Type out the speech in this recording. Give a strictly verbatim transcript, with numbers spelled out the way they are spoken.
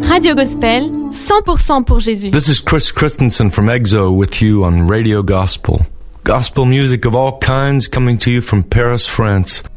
Radio Gospel, cent pour cent pour Jésus. This is Chris Christensen from EXO with you on Radio Gospel. Gospel music of all kinds coming to you from Paris, France.